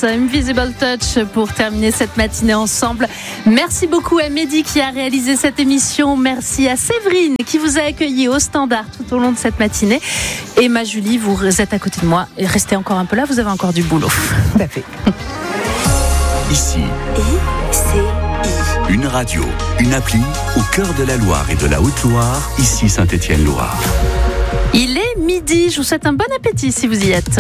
Invisible Touch pour terminer cette matinée ensemble. Merci beaucoup à Mehdi qui a réalisé cette émission. Merci à Séverine qui vous a accueilli au standard tout au long de cette matinée. Et Julie, vous êtes à côté de moi. Et restez encore un peu là, vous avez encore du boulot. Tout à fait. Ici, une radio, une appli au cœur de la Loire et de la Haute-Loire. Ici Saint-Étienne-Loire. Il est midi, je vous souhaite un bon appétit si vous y êtes.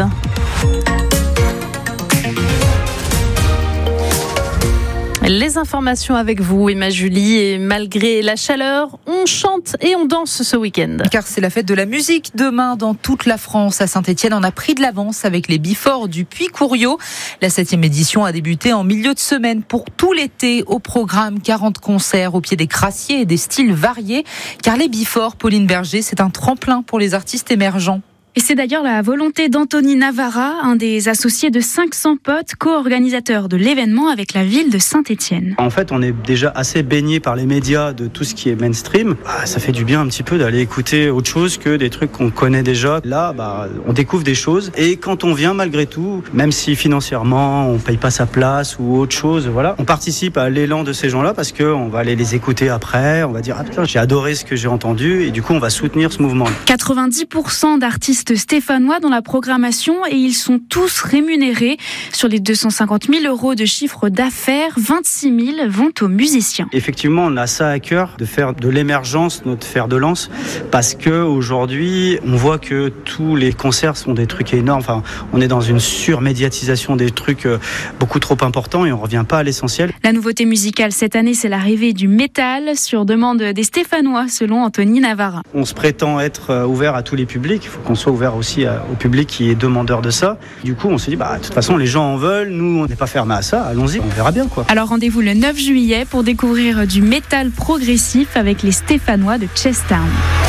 Les informations avec vous, Emma Julie, et malgré la chaleur, on chante et on danse ce week-end. Car c'est la fête de la musique demain dans toute la France. À Saint-Étienne, on a pris de l'avance avec les Bifort du Puy-Couriot. La 7e édition a débuté en milieu de semaine pour tout l'été. Au programme, 40 concerts au pied des crassiers et des styles variés. Car les Bifort, Pauline Berger, c'est un tremplin pour les artistes émergents. Et c'est d'ailleurs la volonté d'Anthony Navarra, un des associés de 500 potes, co-organisateur de l'événement avec la ville de Saint-Étienne. En fait, on est déjà assez baigné par les médias de tout ce qui est mainstream. Ça fait du bien un petit peu d'aller écouter autre chose que des trucs qu'on connaît déjà. Là, on découvre des choses. Et quand on vient, malgré tout, même si financièrement, on paye pas sa place ou autre chose, voilà, on participe à l'élan de ces gens-là parce qu'on va aller les écouter après. On va dire, ah putain, j'ai adoré ce que j'ai entendu. Et du coup, on va soutenir ce mouvement. 90% d'artistes stéphanois dans la programmation et ils sont tous rémunérés. Sur les 250 000 euros de chiffre d'affaires, 26 000 vont aux musiciens. Effectivement, on a ça à cœur de faire de l'émergence notre fer de lance parce que aujourd'hui, on voit que tous les concerts sont des trucs énormes. Enfin, on est dans une surmédiatisation des trucs beaucoup trop importants et on revient pas à l'essentiel. La nouveauté musicale cette année, c'est l'arrivée du métal sur demande des Stéphanois, selon Anthony Navarra. On se prétend être ouvert à tous les publics. Il faut qu'on soit ouvert aussi au public qui est demandeur de ça. Du coup, on se dit, de toute façon, les gens en veulent. Nous, on n'est pas fermé à ça. Allons-y, on verra bien, quoi. Alors, rendez-vous le 9 juillet pour découvrir du métal progressif avec les Stéphanois de Chestown.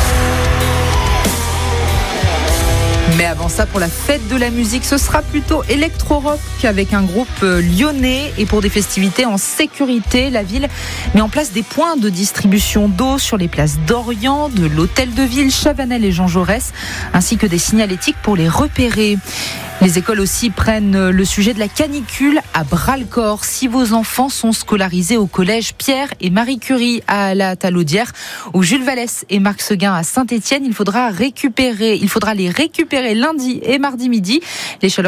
Mais avant ça, pour la fête de la musique, ce sera plutôt électro-rock avec un groupe lyonnais. Et pour des festivités en sécurité, la ville met en place des points de distribution d'eau sur les places d'Orient, de l'Hôtel de Ville, Chavanel et Jean Jaurès, ainsi que des signalétiques pour les repérer. Les écoles aussi prennent le sujet de la canicule à bras-le-corps. Si vos enfants sont scolarisés au collège Pierre et Marie Curie à la Talaudière ou Jules Vallès et Marc Seguin à Saint-Étienne, il faudra les récupérer lundi et mardi midi. Les chaleurs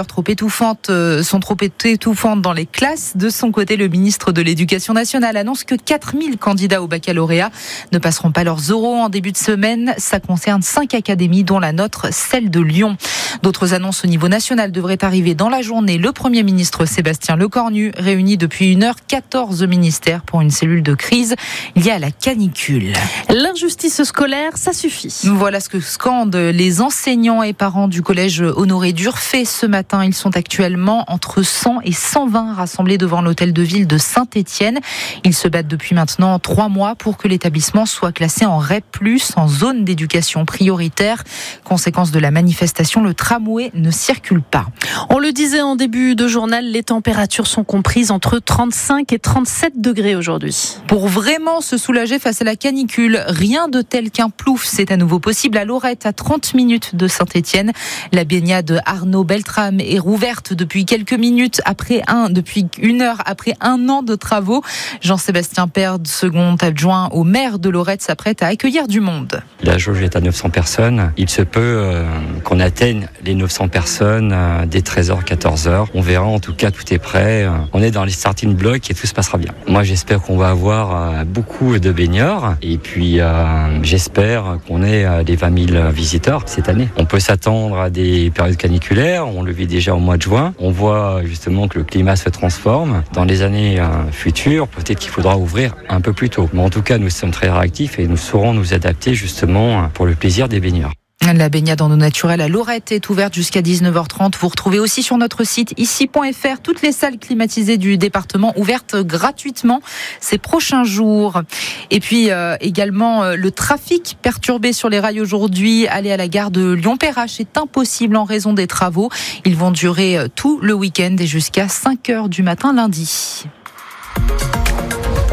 sont trop étouffantes dans les classes. De son côté, le ministre de l'Éducation nationale annonce que 4000 candidats au baccalauréat ne passeront pas leurs oraux en début de semaine. Ça concerne 5 académies, dont la nôtre, celle de Lyon. D'autres annonces au niveau national devraient arriver dans la journée. Le Premier ministre Sébastien Lecornu réunit depuis 1 heure 14 ministères pour une cellule de crise liée à la canicule. L'injustice scolaire, ça suffit. Voilà ce que scandent les enseignants et parents du collège Honoré d'Urfé ce matin. Ils sont actuellement entre 100 et 120 rassemblés devant l'hôtel de ville de Saint-Étienne. Ils se battent depuis maintenant 3 mois pour que l'établissement soit classé en REP+, en zone d'éducation prioritaire. Conséquence de la manifestation, le tramway ne circule pas. On le disait en début de journal, les températures sont comprises entre 35 et 37 degrés aujourd'hui. Pour vraiment se soulager face à la canicule, rien de tel qu'un plouf, c'est à nouveau possible à Lorette, à 30 minutes de Saint-Étienne. La baignade Arnaud Beltrame est rouverte depuis quelques minutes depuis 1 heure après 1 an de travaux. Jean-Sébastien Perde, second adjoint au maire de Lorette, s'apprête à accueillir du monde. La jauge est à 900 personnes. Il se peut qu'on atteigne les 900 personnes dès 13h, 14h. On verra, en tout cas, tout est prêt. On est dans les starting blocks et tout se passera bien. Moi, j'espère qu'on va avoir beaucoup de baigneurs et puis j'espère qu'on ait les 20 000 visiteurs cette année. On peut s'attendre à des périodes caniculaires. On le vit déjà au mois de juin. On voit justement que le climat se transforme. Dans les années futures, peut-être qu'il faudra ouvrir un peu plus tôt. Mais en tout cas, nous sommes très réactifs et nous saurons nous adapter justement pour le plaisir des baigneurs. La baignade en eau naturelle à Lorette est ouverte jusqu'à 19h30. Vous retrouvez aussi sur notre site ici.fr toutes les salles climatisées du département ouvertes gratuitement ces prochains jours. Et puis également le trafic perturbé sur les rails aujourd'hui. Aller à la gare de Lyon-Perrache est impossible en raison des travaux. Ils vont durer tout le week-end et jusqu'à 5h du matin lundi.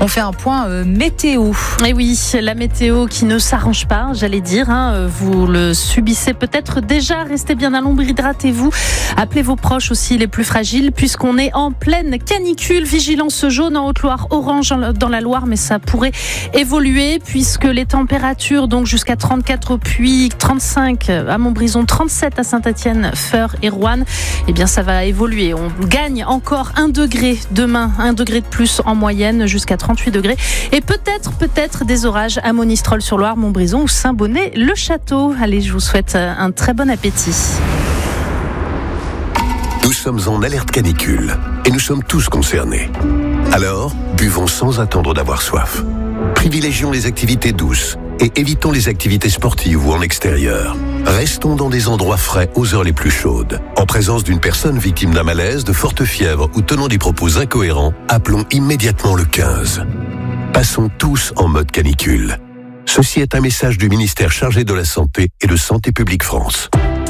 On fait un point météo. Et oui, la météo qui ne s'arrange pas, j'allais dire. Vous le subissez peut-être déjà. Restez bien à l'ombre, hydratez-vous. Appelez vos proches aussi, les plus fragiles, puisqu'on est en pleine canicule. Vigilance jaune en Haute-Loire, orange dans la Loire, mais ça pourrait évoluer puisque les températures, donc jusqu'à 34 au Puy, 35 à Montbrison, 37 à Saint-Étienne, Feurs et Roanne, eh bien ça va évoluer. On gagne encore 1 degré demain, 1 degré de plus en moyenne, jusqu'à 38 degrés. Et peut-être des orages à Monistrol-sur-Loire, Montbrison ou Saint-Bonnet-le-Château. Allez, je vous souhaite un très bon appétit. Nous sommes en alerte canicule et nous sommes tous concernés. Alors, buvons sans attendre d'avoir soif. Privilégions les activités douces et évitons les activités sportives ou en extérieur. Restons dans des endroits frais aux heures les plus chaudes. En présence d'une personne victime d'un malaise, de forte fièvre ou tenant des propos incohérents, appelons immédiatement le 15. Passons tous en mode canicule. Ceci est un message du ministère chargé de la Santé et de Santé publique France.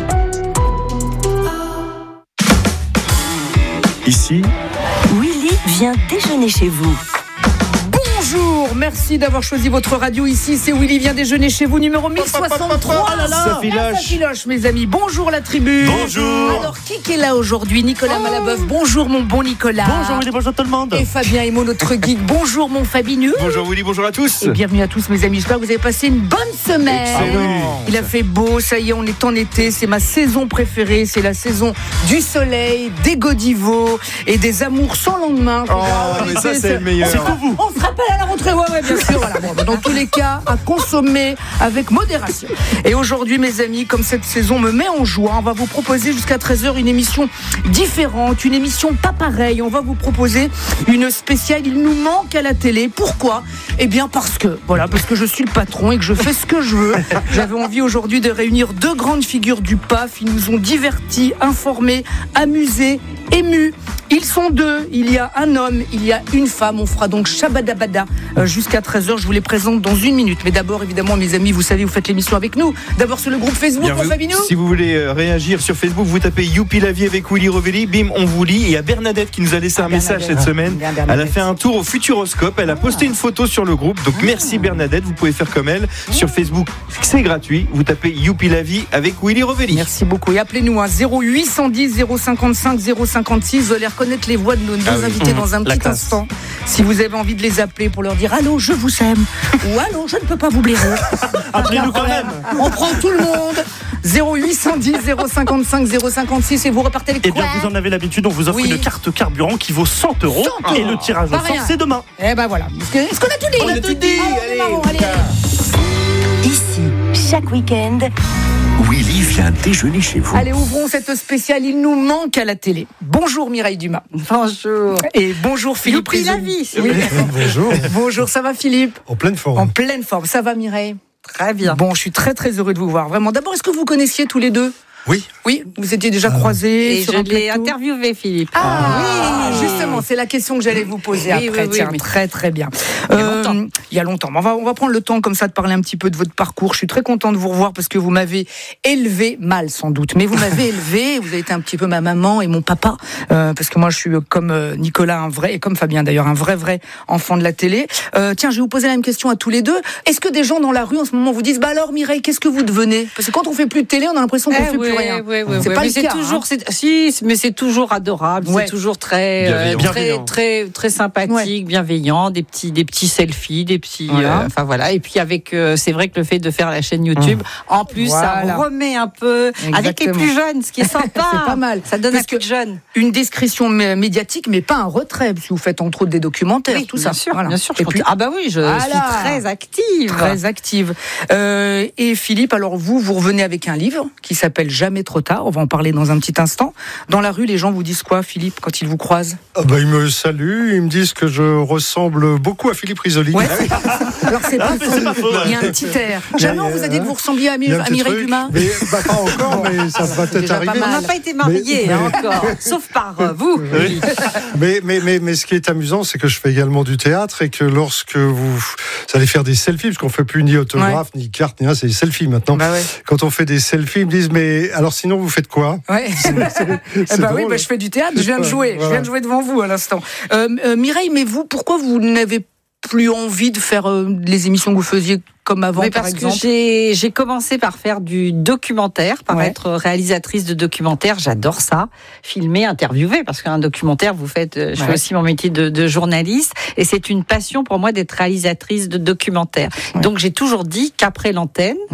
Ici, Willy vient déjeuner chez vous. Bonjour, merci d'avoir choisi votre radio ici. C'est Willy vient déjeuner chez vous, numéro 1063. Ah là là, Ça filoche, mes amis. Bonjour la tribu. Bonjour. Alors, qui est là aujourd'hui? Nicolas Malabeuf. Bonjour mon bon Nicolas. Bonjour Willy, bonjour tout le monde. Et Fabien Emo, notre geek. Bonjour mon Fabineux. Bonjour Willy, bonjour à tous. Et bienvenue à tous mes amis. J'espère que vous avez passé une bonne semaine. Excellent. Il a fait beau, ça y est, on est en été. C'est ma saison préférée. C'est la saison du soleil, des godivots et des amours sans lendemain. Mais ça c'est le meilleur. C'est pour vous. On se rappelle à la rentrée, ouais, bien sûr. Voilà. Bon, dans tous les cas, à consommer avec modération. Et aujourd'hui, mes amis, comme cette saison me met en joie, on va vous proposer jusqu'à 13h une émission différente, une émission pas pareille. On va vous proposer une spéciale. Il nous manque à la télé. Pourquoi ? Eh bien, parce que je suis le patron et que je fais ce que je veux. J'avais envie aujourd'hui de réunir 2 grandes figures du PAF. Ils nous ont divertis, informés, amusés, émus. Ils sont 2, il y a un homme, il y a une femme. On fera donc Shabadabada jusqu'à 13h. Je vous les présente dans 1 minute. Mais d'abord, évidemment, mes amis, vous savez, vous faites l'émission avec nous. D'abord sur le groupe Facebook, mon Fabino. Si vous voulez réagir sur Facebook, vous tapez Youpi la vie avec Willy Rovelli. Bim, on vous lit. Et il y a Bernadette qui nous a laissé un message cette semaine. Elle a fait un tour au Futuroscope. Elle a posté une photo sur le groupe. Donc merci Bernadette. Vous pouvez faire comme elle. Sur Facebook, c'est gratuit. Vous tapez Youpi la vie avec Willy Rovelli. Merci beaucoup. Et appelez-nous à 0810 055 056. Vous allez reconnaître les voix de nos invités dans un petit instant. Si vous avez envie de les appeler pour leur dire allô, je vous aime ou allô, je ne peux pas vous blairer. Appelez-nous quand même. On prend tout le monde. 0810 055 056 et vous repartez avec Eh quoi? bien, vous en avez l'habitude, on vous offre Oui. une carte carburant qui vaut 100 € 100 et le tirage au Pas sort, rien. c'est demain. Eh ben voilà. Est-ce qu'on a tout dit? On a tout dit. Allez, on démarre, allez. Ici, chaque week-end, Willy vient déjeuner chez vous. Allez, ouvrons cette spéciale. Il nous manque à la télé. Bonjour Mireille Dumas. Bonjour. Et bonjour Philippe Youpi la Risoli. vie. Oui. Bonjour. Bonjour, ça va Philippe? En pleine forme. En pleine forme. Ça va Mireille? Très bien. Bon, je suis très très heureux de vous voir. Vraiment. D'abord, est-ce que vous connaissiez tous les deux? Oui. Oui, vous étiez déjà croisés Et sur je un l'ai plateau. interviewé, Philippe. Ah, oui, justement, c'est la question que j'allais vous poser Oui, après. oui, oui, Tiens, oui. très très bien. Il Il y a longtemps. On va prendre le temps comme ça de parler un petit peu de votre parcours. Je suis très content de vous revoir parce que vous m'avez élevé mal sans doute, mais vous m'avez élevé. Vous avez été un petit peu ma maman et mon papa parce que moi je suis comme Nicolas un vrai et comme Fabien d'ailleurs un vrai enfant de la télé. Tiens, je vais vous poser la même question à tous les deux. Est-ce que des gens dans la rue en ce moment vous disent bah alors Mireille, qu'est-ce que vous devenez? Parce que quand on fait plus de télé, on a l'impression qu'on fait plus rien. C'est pas mais le c'est cas. toujours, hein. mais c'est toujours adorable. Ouais. C'est toujours très, Bienveillant. très sympathique, bienveillant. Des petits selfies, des petits. Voilà. Enfin voilà. Et puis avec, c'est vrai que le fait de faire la chaîne YouTube, en plus, Voilà. ça remet un peu avec les Exactement. plus jeunes, ce qui est sympa. C'est pas mal. Ça donne Parce un coup de jeune. Une description médiatique, mais pas un retrait, parce que vous faites entre autres des documentaires, Oui, tout bien ça. sûr, Voilà. bien sûr. Et puis, Ah bah oui, je Voilà. suis très active. très active. Et Philippe, alors vous revenez avec un livre qui s'appelle Jamais trop tard. On va en parler dans un petit instant. Dans la rue, les gens vous disent quoi, Philippe, quand ils vous croisent? Ils me saluent, ils me disent que je ressemble beaucoup à Philippe Risoli. Ouais. Alors c'est pas mais c'est pas faux, il y a un petit air. Jamais on vous a dit que vous ressembliez à Il y a un petit Mireille truc, Dumas? mais, pas encore, mais ça va peut-être déjà pas arriver. mal. On n'a pas été mariés Mais- encore, sauf par vous. Oui. mais ce qui est amusant, c'est que je fais également du théâtre et que lorsque vous allez faire des selfies, parce qu'on fait plus ni autographe, ni carte, ni rien, c'est des selfies maintenant. Bah ouais. Quand on fait des selfies, ils me disent, mais alors sinon vous faites quoi? Ouais. C'est Bah oui, drôle. bah je fais du théâtre, je viens de jouer. Voilà. Je viens de jouer devant vous à l'instant. Mireille, mais vous, pourquoi vous n'avez plus envie de faire les émissions que vous faisiez comme avant, par exemple? Que j'ai commencé par faire du documentaire, par être réalisatrice de documentaire. J'adore ça, filmer, interviewer, parce qu'un documentaire, je fais aussi mon métier de journaliste, et c'est une passion pour moi d'être réalisatrice de documentaire. Donc j'ai toujours dit qu'après l'antenne,